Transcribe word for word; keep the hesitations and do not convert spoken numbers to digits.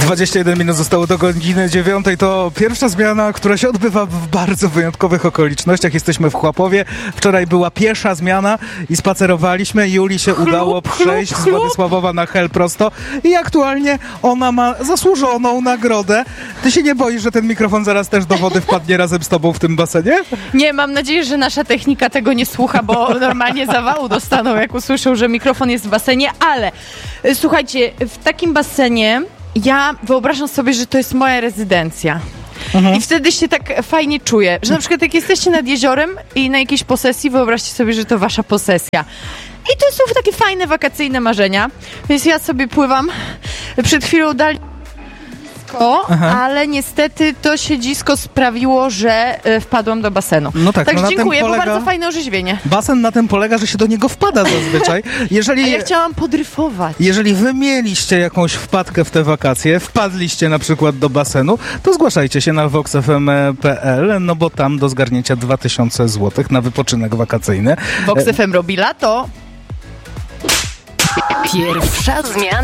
dwadzieścia jeden minut zostało do godziny dziewiątej. To pierwsza zmiana, która się odbywa w bardzo wyjątkowych okolicznościach. Jesteśmy w Chłapowie. Wczoraj była piesza zmiana i spacerowaliśmy. Julii się udało przejść z Władysławowa na Hel prosto i aktualnie ona ma zasłużoną nagrodę. Ty się nie boisz, że ten mikrofon zaraz też do wody wpadnie razem z tobą w tym basenie? Nie, mam nadzieję, że nasza technika tego nie słucha, bo normalnie zawału dostaną, jak usłyszą, że mikrofon jest w basenie, ale y, słuchajcie, w takim basenie ja wyobrażam sobie, że to jest moja rezydencja. Mhm. I wtedy się tak fajnie czuję, że na przykład jak jesteście nad jeziorem i na jakiejś posesji, wyobraźcie sobie, że to wasza posesja. I to są takie fajne, wakacyjne marzenia, więc ja sobie pływam. Przed chwilą dali O, ale niestety to siedzisko sprawiło, że y, wpadłam do basenu. No tak, Także no dziękuję, polega... bo bardzo fajne orzeźwienie. Basen na tym polega, że się do niego wpada zazwyczaj. Jeżeli... A ja chciałam podryfować. Jeżeli wy mieliście jakąś wpadkę w te wakacje, wpadliście na przykład do basenu, to zgłaszajcie się na vox f m kropka p l, no bo tam do zgarnięcia dwa tysiące złotych na wypoczynek wakacyjny. vox f m robi lato. Pierwsza zmiana.